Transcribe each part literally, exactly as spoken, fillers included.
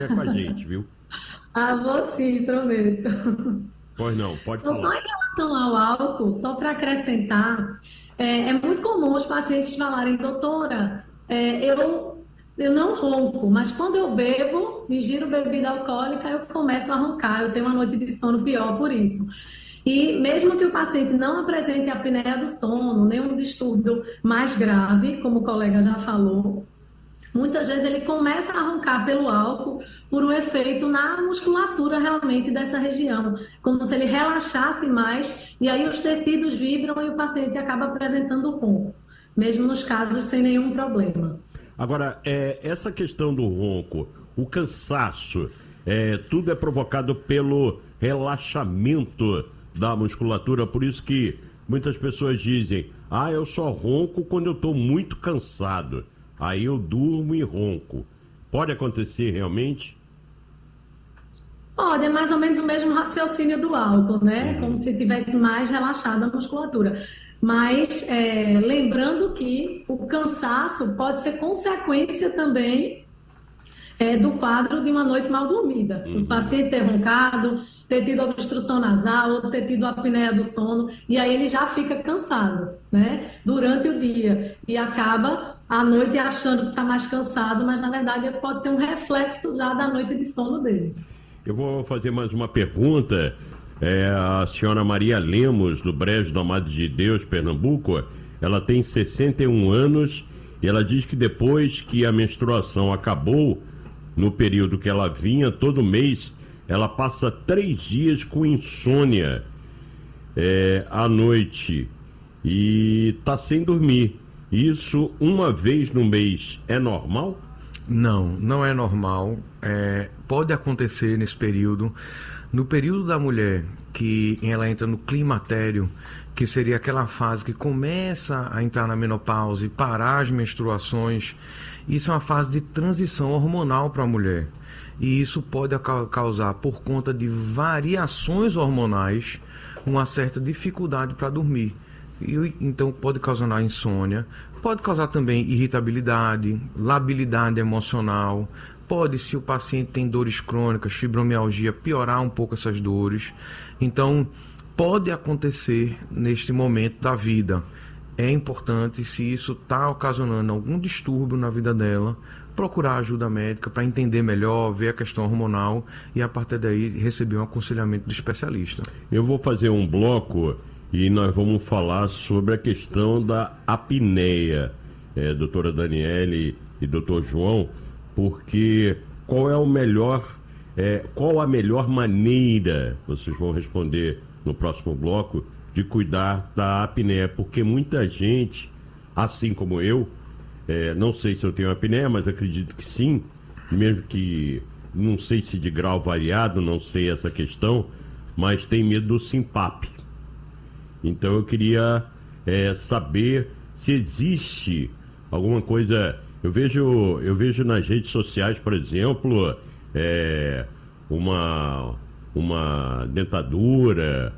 É com a gente, viu? Ah, vou sim, prometo. Pois não, pode Então, só falar. em relação ao álcool, só para acrescentar, é, é muito comum os pacientes falarem, doutora, é, eu, eu não ronco, mas quando eu bebo, ingiro bebida alcoólica, eu começo a roncar, eu tenho uma noite de sono pior por isso. E mesmo que o paciente não apresente apneia do sono, nenhum distúrbio mais grave, como o colega já falou, muitas vezes ele começa a roncar pelo álcool por um efeito na musculatura realmente dessa região, como se ele relaxasse mais e aí os tecidos vibram e o paciente acaba apresentando ronco, mesmo nos casos sem nenhum problema. Agora, é, essa questão do ronco, o cansaço, é, tudo é provocado pelo relaxamento da musculatura, por isso que muitas pessoas dizem, ah, eu só ronco quando eu estou muito cansado, aí eu durmo e ronco. Pode acontecer realmente? Pode, é mais ou menos o mesmo raciocínio do álcool, né? Como Uhum. se tivesse mais relaxada a musculatura. Mas é, lembrando que o cansaço pode ser consequência também é, do quadro de uma noite mal dormida. O Uhum. paciente ter roncado, ter tido obstrução nasal, ou ter tido apneia do sono, e aí ele já fica cansado, né? Durante o dia. E acaba à noite achando que está mais cansado, mas na verdade pode ser um reflexo já da noite de sono dele. Eu vou fazer mais uma pergunta. É, a senhora Maria Lemos, do Brejo do Amado de Deus, Pernambuco, ela tem sessenta e um anos e ela diz que depois que a menstruação acabou, no período que ela vinha, todo mês, ela passa três dias com insônia é, à noite e tá sem dormir. Isso uma vez no mês é normal? Não, não é normal. É, pode acontecer nesse período. No período da mulher, que ela entra no climatério, que seria aquela fase que começa a entrar na menopausa e parar as menstruações, isso é uma fase de transição hormonal para a mulher. E isso pode causar, por conta de variações hormonais, uma certa dificuldade para dormir. E, então pode causar insônia, pode causar também irritabilidade, labilidade emocional, pode, se o paciente tem dores crônicas, fibromialgia, piorar um pouco essas dores. Então pode acontecer neste momento da vida. É importante, se isso está ocasionando algum distúrbio na vida dela, procurar ajuda médica para entender melhor, ver a questão hormonal e a partir daí receber um aconselhamento do especialista. Eu vou fazer um bloco e nós vamos falar sobre a questão da apneia, é, doutora Daniele e doutor João, porque qual é o melhor, é, qual a melhor maneira, vocês vão responder no próximo bloco, de cuidar da apneia, porque muita gente, assim como eu, é, não sei se eu tenho apneia, mas acredito que sim, mesmo que não sei se de grau variado, não sei essa questão, mas tem medo do sinpape. Então eu queria é, saber se existe alguma coisa. Eu vejo, eu vejo nas redes sociais, por exemplo, é, uma, uma dentadura,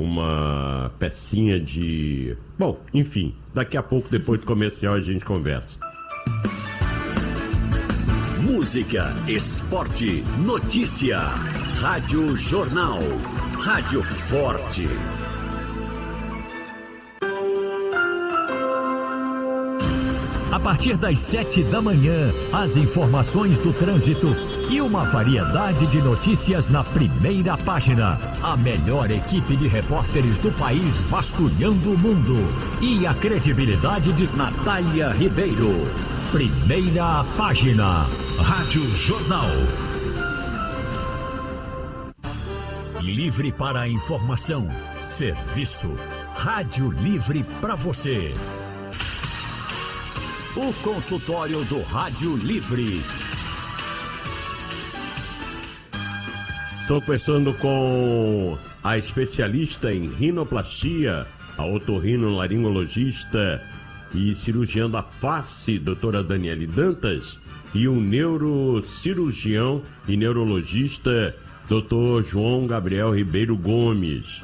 uma pecinha de. Bom, enfim, daqui a pouco, depois do comercial, a gente conversa. Música, esporte, notícia. Rádio Jornal. Rádio Forte. A partir das sete da manhã, as informações do trânsito e uma variedade de notícias na primeira página. A melhor equipe de repórteres do país vasculhando o mundo. E a credibilidade de Natália Ribeiro. Primeira página. Rádio Jornal. Livre para a informação. Serviço. Rádio Livre para você. O consultório do Rádio Livre. Estou conversando com a especialista em rinoplastia, a otorrinolaringologista e cirurgiã da face, doutora Daniele Dantas, e o neurocirurgião e neurologista, doutor João Gabriel Ribeiro Gomes.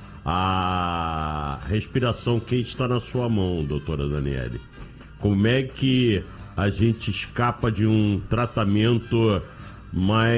A respiração quente está na sua mão, doutora Daniele. Como é que a gente escapa de um tratamento mais